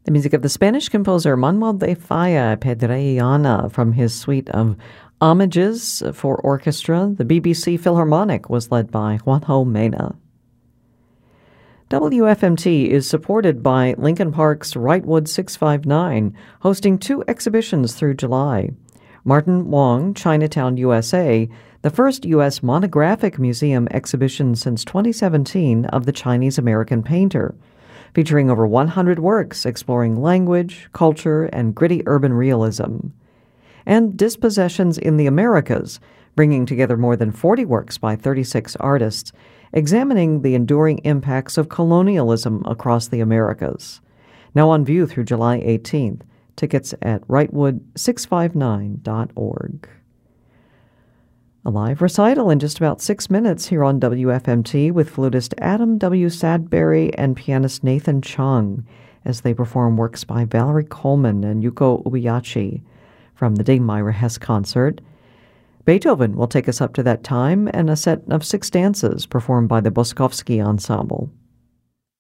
The music of the Spanish composer Manuel de Falla Pedreñana from his suite of homages for orchestra. The BBC Philharmonic was led by Juanjo Mena. WFMT is supported by Lincoln Park's Wrightwood 659, hosting 2 exhibitions through July. Martin Wong, Chinatown, USA, the first U.S. monographic museum exhibition since 2017 of the Chinese-American painter, featuring over 100 works exploring language, culture, and gritty urban realism. And Dispossessions in the Americas, bringing together more than 40 works by 36 artists, examining the enduring impacts of colonialism across the Americas. Now on view through July 18th. Tickets at wrightwood659.org. A live recital in just about 6 minutes here on WFMT with flutist Adam W. Sadberry and pianist Nathan Chung as they perform works by Valerie Coleman and Yuko Ueyachi from the Dame Myra Hess concert. Beethoven will take us up to that time and a set of 6 dances performed by the Boskovsky Ensemble.